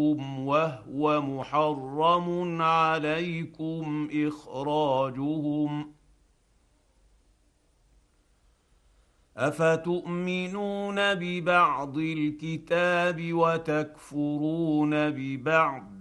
لكم وهو محرم عليكم اخراجهم افتؤمنون ببعض الكتاب وتكفرون ببعض